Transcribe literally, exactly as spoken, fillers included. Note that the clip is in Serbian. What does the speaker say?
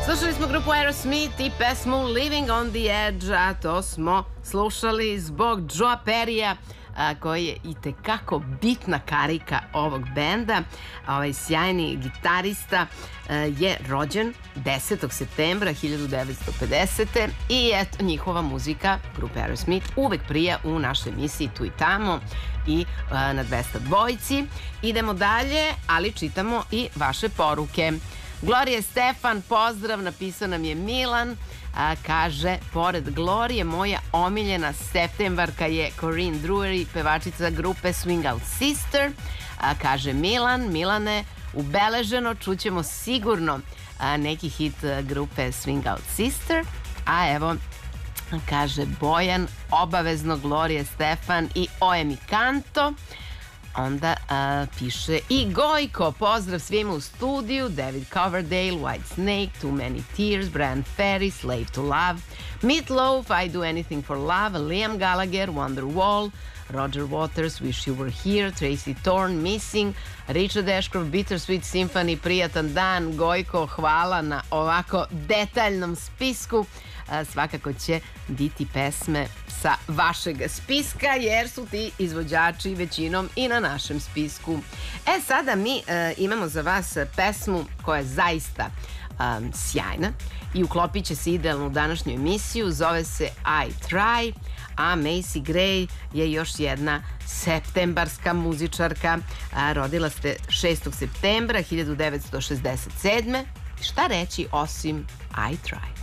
Slušali smo grupu Aerosmith i pesmu Living on the Edge, a to smo slušali zbog Joea Perrya, koji je i tekako bitna karika ovog benda. Ovaj sjajni gitarista je rođen desetog septembra hiljadu devetsto pedesete. i eto, njihova muzika, grupe Aerosmith, uvek prija u našoj emisiji Tu i tamo i na dvesta dvojici. Idemo dalje, ali čitamo i vaše poruke. Glorije Stefan, pozdrav, napisao nam je Milan, a, kaže, pored Glorije, moja omiljena septembarka je Corinne Drury, pevačica grupe Swing Out Sister, a, kaže Milan. Milane, ubeleženo, čućemo sigurno a, neki hit a, grupe Swing Out Sister, a evo, kaže Bojan, obavezno Glorije Stefan i Oe mi canto. Onda uh, piše i Gojko, pozdrav svima u studiju, David Coverdale, White Snake, Too Many Tears, Brian Ferry, Slave to Love, Meat Loaf, I Do Anything for Love, Liam Gallagher, Wonderwall, Roger Waters, Wish You Were Here, Tracy Thorn, Missing, Richard Ashcroft, Bittersweet Symphony, prijatan dan. Gojko, hvala na ovako detaljnom spisku. Svakako će biti pesme sa vašeg spiska, jer su ti izvođači većinom i na našem spisku. E, sada mi uh, imamo za vas pesmu koja je zaista um, sjajna i uklopit će se idealno u današnju emisiju. Zove se I Try, a Macy Gray je još jedna septembarska muzičarka. A, rodila ste šestog septembra hiljadu devetsto šezdeset sedme. Šta reći osim I Try?